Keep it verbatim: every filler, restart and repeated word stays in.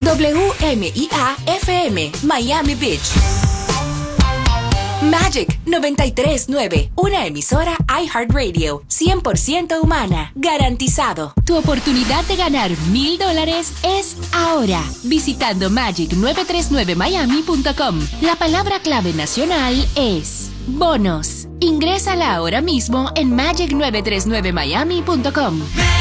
W M I A F M, Miami Beach. Magic noventa y tres punto nueve, una emisora iHeartRadio, cien por ciento humana, garantizado. Tu oportunidad de ganar mil dólares es ahora, visitando magic nueve tres nueve miami punto com. La palabra clave nacional es bonos. Ingrésala ahora mismo en magic nueve tres nueve miami punto com.